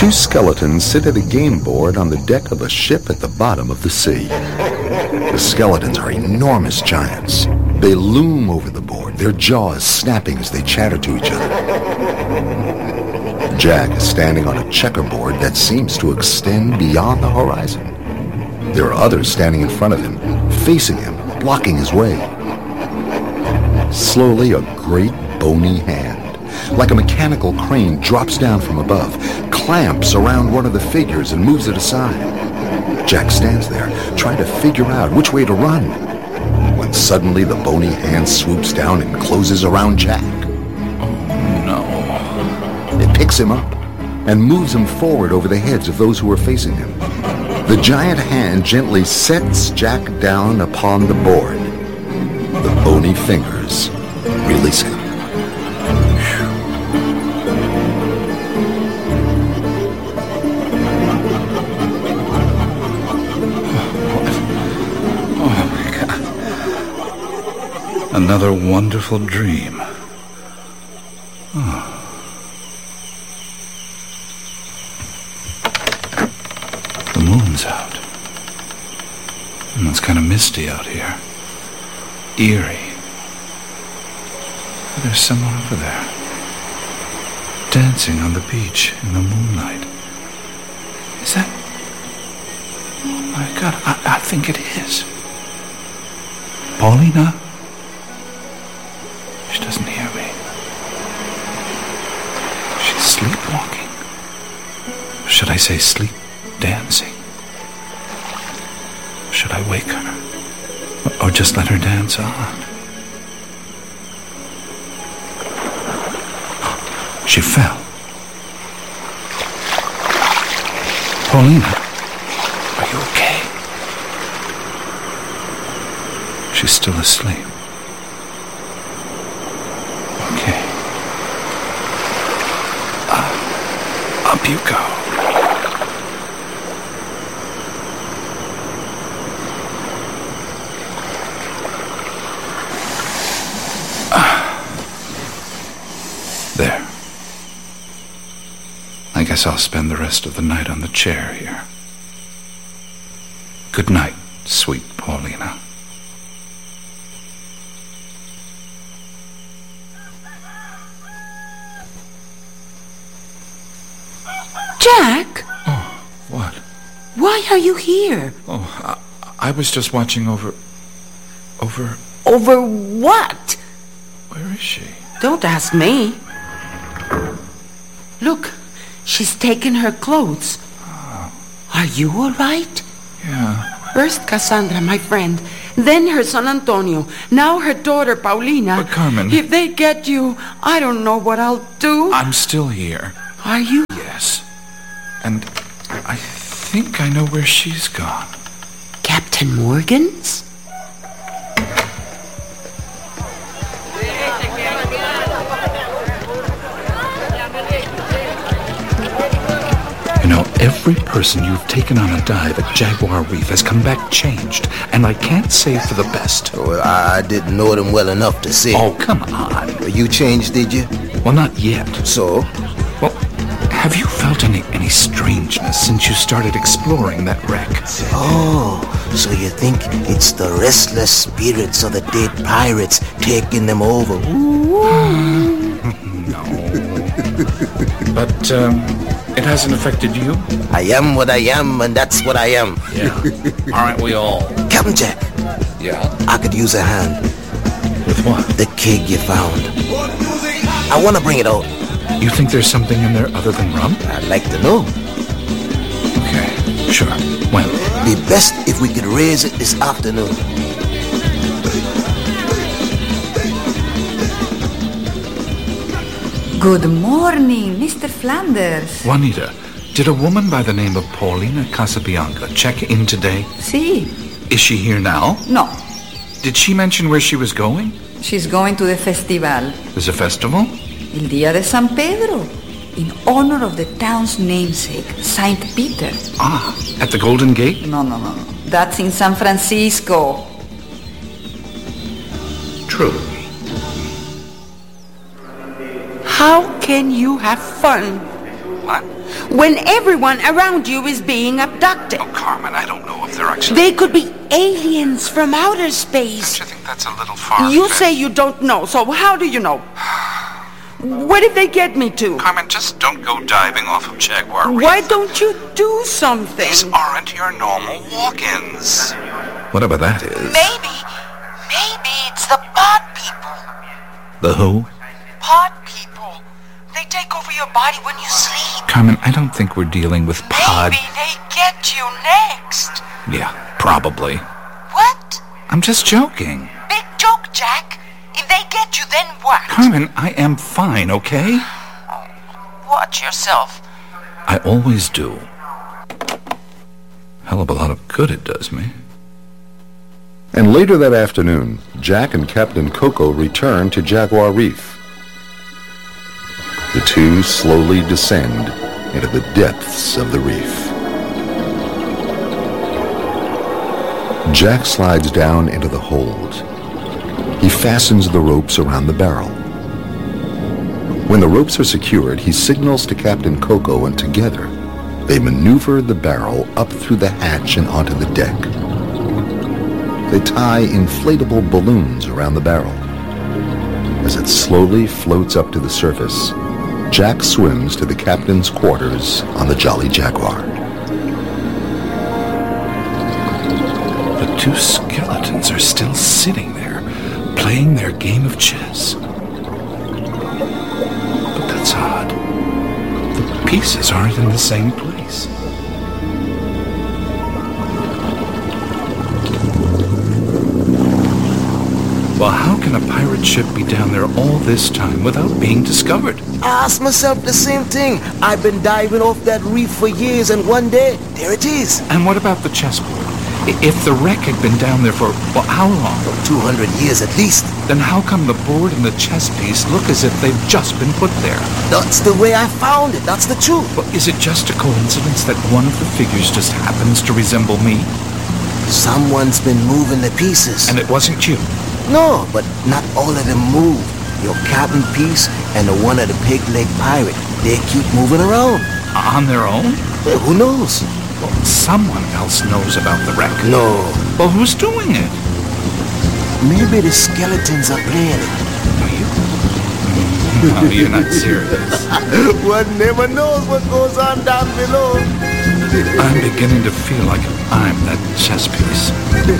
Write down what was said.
Two skeletons sit at a game board on the deck of a ship at the bottom of the sea. The skeletons are enormous giants. They loom over the board, their jaws snapping as they chatter to each other. Jack is standing on a checkerboard that seems to extend beyond the horizon. There are others standing in front of him, facing him, blocking his way. Slowly, a great bony hand, like a mechanical crane, drops down from above, clamps around one of the figures and moves it aside. Jack stands there, trying to figure out which way to run, when suddenly the bony hand swoops down and closes around Jack. Oh, no. It picks him up and moves him forward over the heads of those who are facing him. The giant hand gently sets Jack down upon the board. The bony fingers release him. Another wonderful dream. Oh. The moon's out. And it's kind of misty out here. Eerie. There's someone over there. Dancing on the beach in the moonlight. Is that... Oh my God, I think it is. Paulina? She doesn't hear me. She's sleepwalking. Should I say sleep dancing? Should I wake her? Or just let her dance on? She fell. Paulina, are you okay? She's still asleep. Okay. Up you go. There. I guess I'll spend the rest of the night on the chair here. Good night, sweet Paulina. Jack? Oh, what? Why are you here? Oh, I was just watching over... Over what? Where is she? Don't ask me. Look, she's taken her clothes. Oh. Are you all right? Yeah. First Cassandra, my friend, then her son Antonio, now her daughter Paulina. But Carmen... If they get you, I don't know what I'll do. I'm still here. Are you? Yes. And I think I know where she's gone. Captain Morgan's? You know, every person you've taken on a dive at Jaguar Reef has come back changed, and I can't say for the best. Well, I didn't know them well enough to say. Oh, come on. You changed, did you? Well, not yet. So? Well, have you felt any strangeness since you started exploring that wreck? Oh, so you think it's the restless spirits of the dead pirates taking them over? No. But, it hasn't affected you? I am what I am, and that's what I am. Yeah. Aren't we all? Captain Jack. Yeah? I could use a hand. With what? The keg you found. I want to bring it out. You think there's something in there other than rum? I'd like to know. Okay, sure. When? Be best if we could raise it this afternoon. Good morning, Mr. Flanders. Juanita, did a woman by the name of Paulina Casabianca check in today? Sí. Is she here now? No, Did she mention where she was going? she's going to the festival, There's a festival? El Día de San Pedro, in honor of the town's namesake, Saint Peter. Ah, at the Golden Gate? No. That's in San Francisco. True. How can you have fun What? When everyone around you is being abducted. Oh, Carmen, I don't know if they're actually... They could be aliens from outer space. Don't you think that's a little far? You say you don't know, so how do you know? Where did they get me to? Carmen, just don't go diving off of Jaguar Reef. Why don't you do something? These aren't your normal walk-ins. Whatever that is. Maybe it's the pod people. The who? Pod people. They take over your body when you sleep. Carmen, I don't think we're dealing with pod... Maybe they get you next. Yeah, probably. What? I'm just joking. Big joke, Jack. If they get you, then what? Carmen, I am fine, okay? Watch yourself. I always do. Hell of a lot of good it does me. And later that afternoon, Jack and Captain Coco return to Jaguar Reef. The two slowly descend into the depths of the reef. Jack slides down into the hold. He fastens the ropes around the barrel. When the ropes are secured, he signals to Captain Coco, and together they maneuver the barrel up through the hatch and onto the deck. They tie inflatable balloons around the barrel. As it slowly floats up to the surface, Jack swims to the captain's quarters on the Jolly Jaguar. The two skeletons are still sitting there, playing their game of chess. But that's odd. The pieces aren't in the same place. Well, how can a pirate ship be down there all this time without being discovered? I asked myself the same thing. I've been diving off that reef for years, and one day, there it is. And what about the chessboard? If the wreck had been down there for, well, how long? 200 years at least. Then how come the board and the chess piece look as if they've just been put there? That's the way I found it. That's the truth. Well, is it just a coincidence that one of the figures just happens to resemble me? Someone's been moving the pieces. And it wasn't you? No, but not all of them move. Your captain piece and the one of the pig-leg pirate, they keep moving around. On their own? Well, who knows? Well, someone else knows about the wreck. No. Well, who's doing it? Maybe the skeletons are playing it. Are you? No, you're not serious. One never knows what goes on down below. I'm beginning to feel like I'm that chess piece.